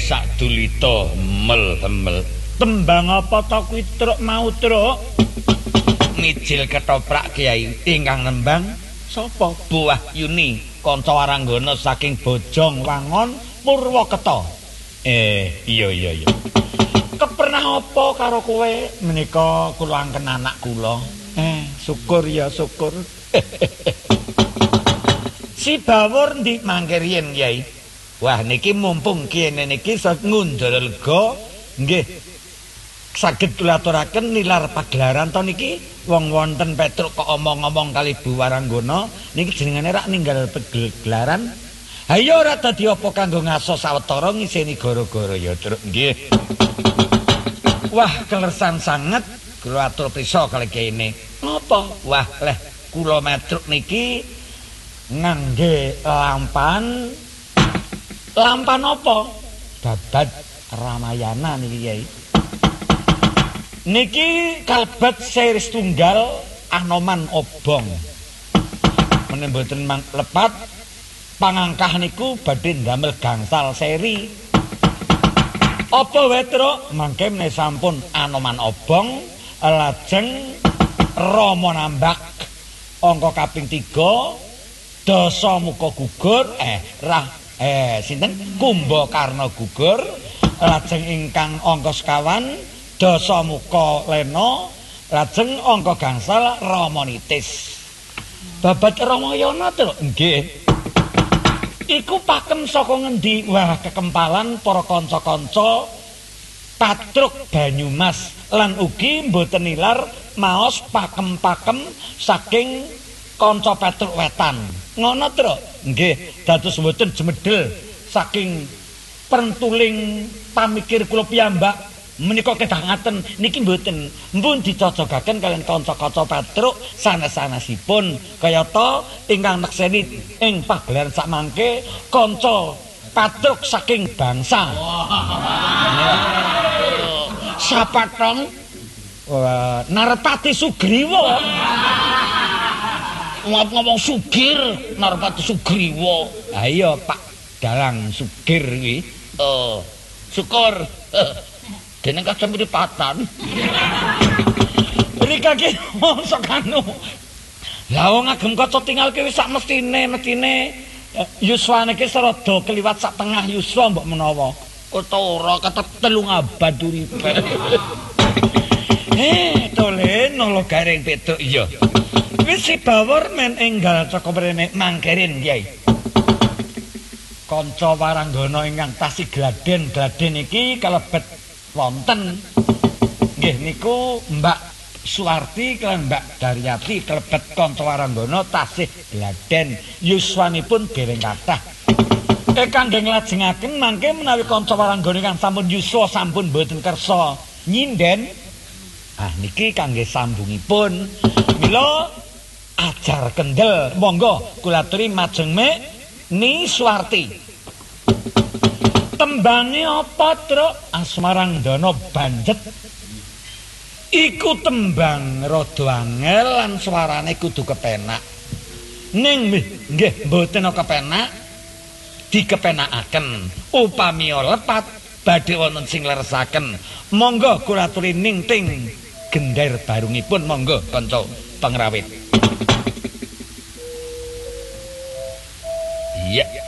sak dulita hemel-hemel. Tembang apa to kuwi truk mau truk? Mijil ketoprak Kiai ingkang nembang sapa? Buah Yuni kanca waranggana saking Bojong Wangon Purwokerto. Iya. Kepernah apa karo kowe? Menika kula angken anak kula. Syukur ya syukur. Si Bawur ndi mangke riyen Kyai? Wah niki mumpung kene niki ngundurelga nggih saged kula aturaken nilar pagelaran to niki wong wonten Petruk kok omong-omong kali Bu Waranggana niki jenengane rak ninggal pagelaran. Hayo ora dadi apa kanggo ngaso sawetara ngiseni gara-gara ya Truk nggih. Wah kelersan sanget kula atur prisa kali kene. Napa? Wah leh kula Petruk niki ngangge lampan apa? Babad Ramayana niki Kyai. Niki kalebet series tunggal Anoman Obong. Menawi mboten lepat pangangkah niku badhe ndamel gangsal seri. Apa wae Truk mangke menawi sampun Anoman Obong lajeng Rama Nambak angka kaping 3 Dasa Muka Gugur sinten Kumbakarna gugur lajeng ingkang angka sekawan Dasa Muka Lena lajeng angka gangsal Ramanitis. Babad Ramayana to nggih. Iku pakem saka ngendi? Wah kekempalan para kanca-kanca Patruk Banyumas lan ugi mboten nilar maos pakem-pakem saking kanca Patruk Wetan. Ngono Truk. Nggih, dados mboten jemedel saking pentuling pamikir kula piyambak menika kedah ngaten niki mboten mpun dicocokaken kalian kanca-kanca Patruk sanes-sanesipun kayata ingkang nekseni ing pagelaran sakmangke kanca Patruk saking bangsa. Sapatong Narpati Sugriwa. Ngomong Sugir Narpati Sugriwa. Ha iya Pak Dalang Sugir kuwi. Syukur. Dene kacang pripatan. Rika ki mosok anu. Lah wong agem kaca tinggalke wis sak mestine yuswane ki serada keliwat sak tengah yuswa mbok menawa. Ora ketep 3 abad uripe. Tole nolo garing Petruk iya. Wis si Bawur men enggal saka mrene mangkerin Kyai. Kanca waranggana ingkang tasih gladen iki kalebet wonten nggih niku Mbak Suwarti lan Mbak Daryati kalebet kanca waranggana tasih gladen yuswanipun dereng kathah. Kangge nglajengaken mangke menawi kanca waranggana ingkang sampun yuswa sampun boten kersa nyinden niki kangge sambungipun mila ajar kendel monggo kula aturi majeng mek Ni Suwarti. Tembange apa Truk? Asmarandana Banjet. Iku tembang rada angel lan swarane kudu kepenak. Ning nggih mboten kepenak dikepenakaken. Upami lepat badhe wonten sing leresaken. Monggo kula aturi ningting gender barungipun monggo kanca pengrawit. Iya.